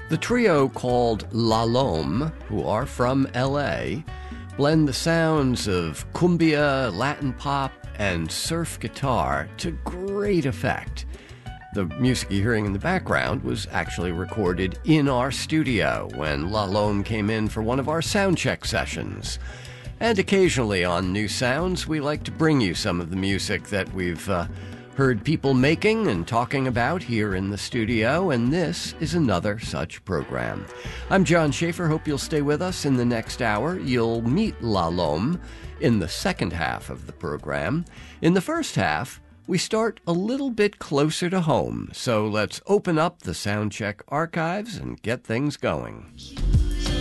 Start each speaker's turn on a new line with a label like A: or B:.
A: The trio called La Lome, who are from L.A., blend the sounds of cumbia, Latin pop, and surf guitar to great effect. The music you're hearing in the background was actually recorded in our studio when La Lome came in for one of our sound check sessions. And occasionally on New Sounds, we like to bring you some of the music that we've heard people making and talking about here in the studio, and this is another such program. I'm John Schaefer. Hope you'll stay with us in the next hour. You'll meet La Lome in the second half of the program. In the first half, we start a little bit closer to home, so let's open up the Soundcheck archives and get things going.